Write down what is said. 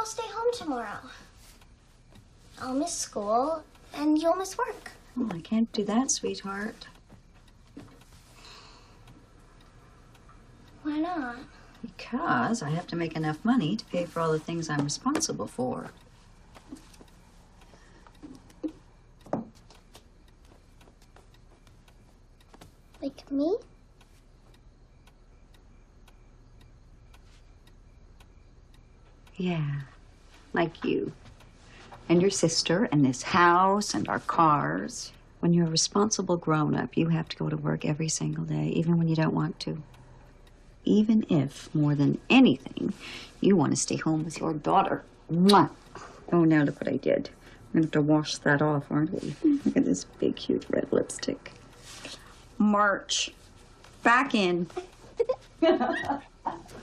I'll stay home tomorrow. I'll miss school, and you'll miss work. Oh, I can't do that, sweetheart. Why not? Because I have to make enough money to pay for all the things I'm responsible for. Like me? Yeah, like you. And your sister, and this house, and our cars. When you're a responsible grown-up, you have to go to work every single day, even when you don't want to. Even if, more than anything, you want to stay home with your daughter. Mwah! Oh, now look what I did. We're going to have to wash that off, aren't we? Look at this big, huge red lipstick. March. Back in.